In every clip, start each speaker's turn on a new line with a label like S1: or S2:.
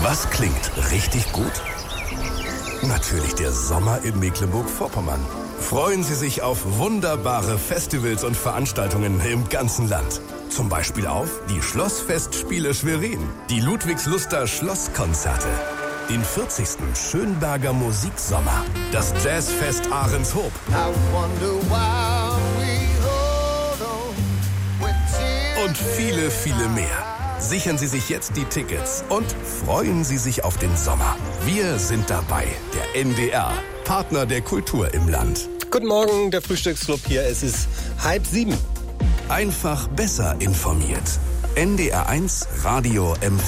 S1: Was klingt richtig gut? Natürlich der Sommer in Mecklenburg-Vorpommern. Freuen Sie sich auf wunderbare Festivals und Veranstaltungen im ganzen Land. Zum Beispiel auf die Schlossfestspiele Schwerin, die Ludwigsluster Schlosskonzerte, den 40. Schönberger Musiksommer, das Jazzfest Ahrenshoop und viele, viele mehr. Sichern Sie sich jetzt die Tickets und freuen Sie sich auf den Sommer. Wir sind dabei, der NDR, Partner der Kultur im Land.
S2: Guten Morgen, der Frühstücksclub hier. Es ist 6:30.
S1: Einfach besser informiert. NDR1 Radio MV.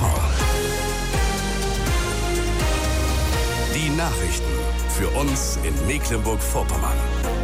S1: Die Nachrichten für uns in Mecklenburg-Vorpommern.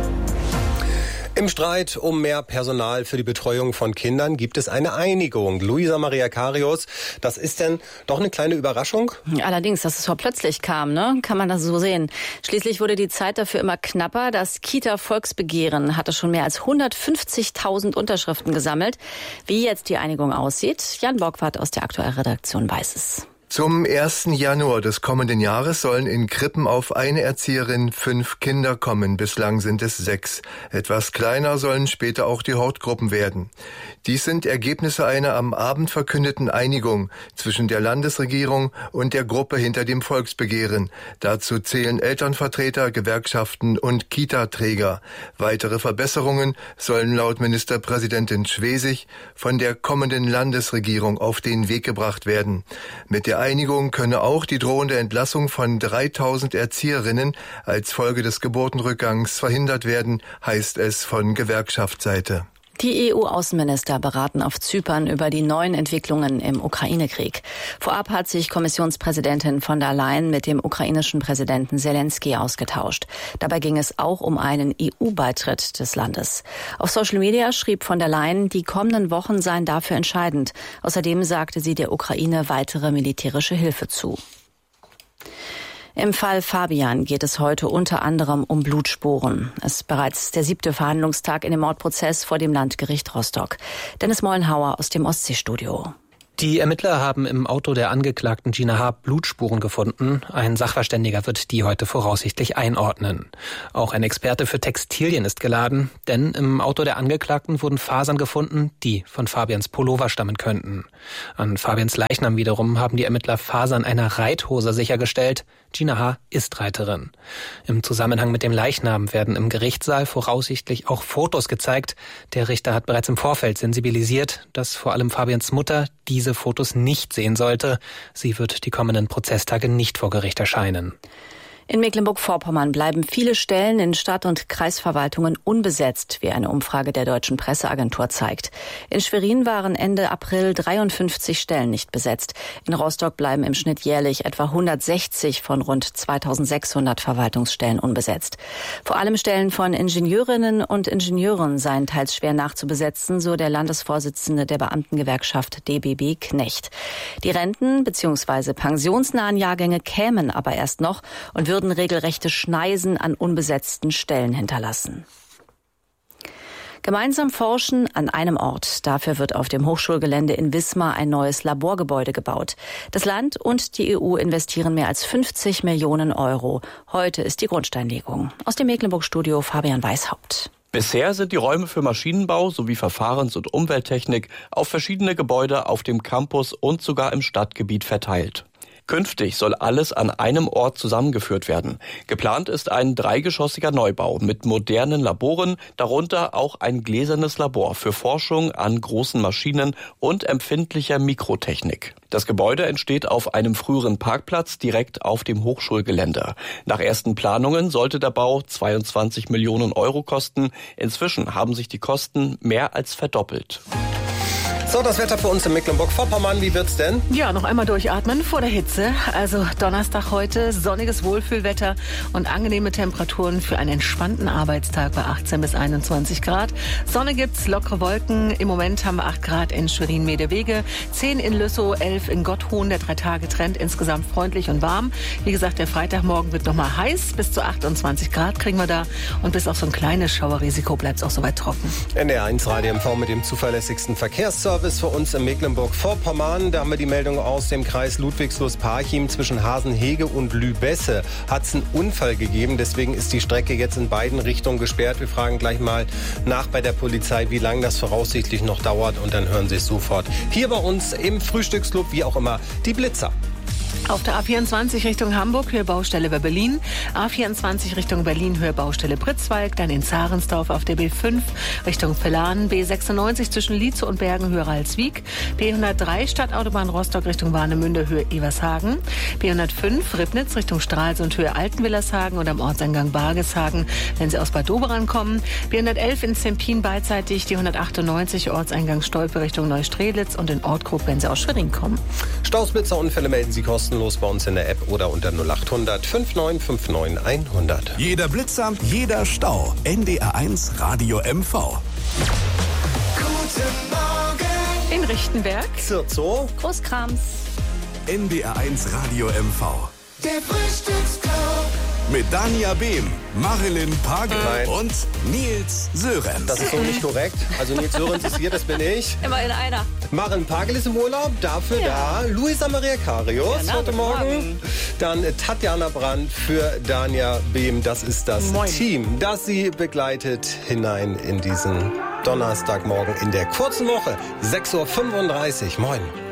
S2: Im Streit um mehr Personal für die Betreuung von Kindern gibt es eine Einigung. Luisa Maria Karius, das ist denn doch eine kleine Überraschung?
S3: Allerdings, dass es so plötzlich kam, ne? Kann man das so sehen. Schließlich wurde die Zeit dafür immer knapper. Das Kita-Volksbegehren hatte schon mehr als 150.000 Unterschriften gesammelt. Wie jetzt die Einigung aussieht, Jan Borgward aus der aktuellen Redaktion weiß es.
S4: Zum 1. Januar des kommenden Jahres sollen in Krippen auf eine Erzieherin 5 Kinder kommen. Bislang sind es 6. Etwas kleiner sollen später auch die Hortgruppen werden. Dies sind Ergebnisse einer am Abend verkündeten Einigung zwischen der Landesregierung und der Gruppe hinter dem Volksbegehren. Dazu zählen Elternvertreter, Gewerkschaften und Kita-Träger. Weitere Verbesserungen sollen laut Ministerpräsidentin Schwesig von der kommenden Landesregierung auf den Weg gebracht werden. Mit der Einigung könne auch die drohende Entlassung von 3.000 Erzieherinnen als Folge des Geburtenrückgangs verhindert werden, heißt es von Gewerkschaftsseite.
S3: Die EU-Außenminister beraten auf Zypern über die neuen Entwicklungen im Ukraine-Krieg. Vorab hat sich Kommissionspräsidentin von der Leyen mit dem ukrainischen Präsidenten Zelensky ausgetauscht. Dabei ging es auch um einen EU-Beitritt des Landes. Auf Social Media schrieb von der Leyen, die kommenden Wochen seien dafür entscheidend. Außerdem sagte sie der Ukraine weitere militärische Hilfe zu. Im Fall Fabian geht es heute unter anderem um Blutspuren. Es ist bereits der 7. Verhandlungstag in dem Mordprozess vor dem Landgericht Rostock. Dennis Mollenhauer aus dem Ostseestudio.
S5: Die Ermittler haben im Auto der Angeklagten Gina H. Blutspuren gefunden. Ein Sachverständiger wird die heute voraussichtlich einordnen. Auch ein Experte für Textilien ist geladen, denn im Auto der Angeklagten wurden Fasern gefunden, die von Fabians Pullover stammen könnten. An Fabians Leichnam wiederum haben die Ermittler Fasern einer Reithose sichergestellt. Gina H. ist Reiterin. Im Zusammenhang mit dem Leichnam werden im Gerichtssaal voraussichtlich auch Fotos gezeigt. Der Richter hat bereits im Vorfeld sensibilisiert, dass vor allem Fabians Mutter diese Fotos nicht sehen sollte. Sie wird die kommenden Prozesstage nicht vor Gericht erscheinen.
S3: In Mecklenburg-Vorpommern bleiben viele Stellen in Stadt- und Kreisverwaltungen unbesetzt, wie eine Umfrage der Deutschen Presseagentur zeigt. In Schwerin waren Ende April 53 Stellen nicht besetzt. In Rostock bleiben im Schnitt jährlich etwa 160 von rund 2600 Verwaltungsstellen unbesetzt. Vor allem Stellen von Ingenieurinnen und Ingenieuren seien teils schwer nachzubesetzen, so der Landesvorsitzende der Beamtengewerkschaft DBB Knecht. Die Renten- bzw. pensionsnahen Jahrgänge kämen aber erst noch und würden regelrechte Schneisen an unbesetzten Stellen hinterlassen. Gemeinsam forschen an einem Ort. Dafür wird auf dem Hochschulgelände in Wismar ein neues Laborgebäude gebaut. Das Land und die EU investieren mehr als 50 Millionen Euro. Heute ist die Grundsteinlegung. Aus dem Mecklenburg-Studio Fabian Weishaupt.
S6: Bisher sind die Räume für Maschinenbau sowie Verfahrens- und Umwelttechnik auf verschiedene Gebäude auf dem Campus und sogar im Stadtgebiet verteilt. Künftig soll alles an einem Ort zusammengeführt werden. Geplant ist ein 3-geschossiger Neubau mit modernen Laboren, darunter auch ein gläsernes Labor für Forschung an großen Maschinen und empfindlicher Mikrotechnik. Das Gebäude entsteht auf einem früheren Parkplatz direkt auf dem Hochschulgelände. Nach ersten Planungen sollte der Bau 22 Millionen Euro kosten. Inzwischen haben sich die Kosten mehr als verdoppelt.
S2: So, das Wetter für uns in Mecklenburg-Vorpommern. Wie wird's denn?
S7: Ja, noch einmal durchatmen vor der Hitze. Also Donnerstag heute, sonniges Wohlfühlwetter und angenehme Temperaturen für einen entspannten Arbeitstag bei 18 bis 21 Grad. Sonne gibt's, lockere Wolken. Im Moment haben wir 8 Grad in Schwerin-Medewege, 10 in Lüssow, 11 in Gotthohn. Der 3-Tage-Trend insgesamt freundlich und warm. Wie gesagt, der Freitagmorgen wird noch mal heiß. Bis zu 28 Grad kriegen wir da. Und bis auf so ein kleines Schauerrisiko bleibt es auch soweit trocken.
S2: NDR1 Radio MV mit dem zuverlässigsten Verkehrsservice. Service für uns in Mecklenburg-Vorpommern. Da haben wir die Meldung aus dem Kreis Ludwigslust-Parchim. Zwischen Hasenhege und Lübesse hat es einen Unfall gegeben. Deswegen ist die Strecke jetzt in beiden Richtungen gesperrt. Wir fragen gleich mal nach bei der Polizei, wie lange das voraussichtlich noch dauert. Und dann hören Sie es sofort hier bei uns im Frühstücksclub, wie auch immer, die Blitzer.
S7: Auf der A24 Richtung Hamburg, Höhe Baustelle bei Berlin. A24 Richtung Berlin, Höhe Baustelle Pritzwalk. Dann in Zarensdorf auf der B5 Richtung Villaren. B96 zwischen Lietzow und Bergen, Höhe Ralswiek. B103 Stadtautobahn Rostock Richtung Warnemünde, Höhe Evershagen. B105 Ribnitz Richtung Stralsund, Höhe Altenwillershagen und am Ortseingang Bargeshagen, wenn Sie aus Bad Doberan kommen. B111 in Zempin beidseitig, die 198 Ortseingang Stolpe Richtung Neustrelitz und in Ortkrug, wenn Sie aus Schwerin kommen.
S2: Stausblitzerunfälle melden Sie kostenlos bei uns in der App oder unter 0800 5959 100.
S1: Jeder Blitzer, jeder Stau. NDR1 Radio MV.
S8: Guten Morgen
S7: In Richtenberg.
S2: Zirzow.
S3: Großkrams.
S1: NDR1 Radio MV.
S8: Der Frühstücksclub
S1: Mit Dania Behm, Marilyn Pagel
S2: Nein.
S1: und Nils Sörensen.
S2: Das ist so nicht korrekt. Also Nils Sörensen ist hier, das bin ich.
S3: Immer in einer.
S2: Marilyn Pagel ist im Urlaub, dafür da Luisa Maria Karius
S3: Ja,
S2: heute
S3: guten
S2: Morgen.
S3: Morgen.
S2: Dann Tatjana Brandt für Dania Behm. Das ist das
S7: Moin.
S2: Team, das sie begleitet hinein in diesen Donnerstagmorgen in der kurzen Woche. 6:35 Uhr. Moin.